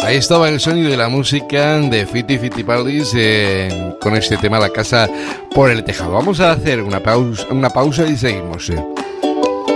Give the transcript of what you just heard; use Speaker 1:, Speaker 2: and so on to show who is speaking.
Speaker 1: Ahí estaba el sonido de la música de Fitty Fittipaldis con este tema La casa por el tejado. Vamos a hacer una pausa y seguimos.